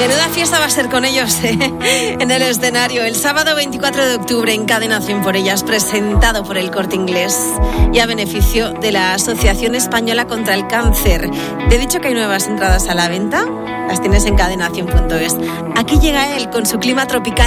Menuda fiesta va a ser con ellos en el escenario el sábado 24 de octubre en Cadena 100 por Ellas, presentado por el Corte Inglés y a beneficio de la Asociación Española contra el Cáncer. Te he dicho que hay nuevas entradas a la venta, las tienes en cadena100.es. Aquí llega él con su clima tropical.